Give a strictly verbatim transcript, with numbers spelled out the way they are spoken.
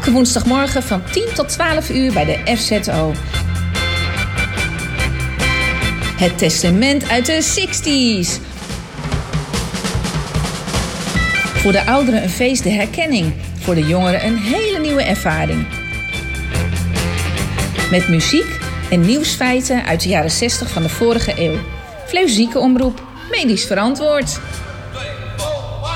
Elke woensdagmorgen van tien tot twaalf uur bij de F Z O. Het testament uit de zestig's. Voor de ouderen een feest der herkenning. Voor de jongeren een hele nieuwe ervaring. Met muziek en nieuwsfeiten uit de jaren zestig van de vorige eeuw. Fleuzieke omroep, medisch verantwoord.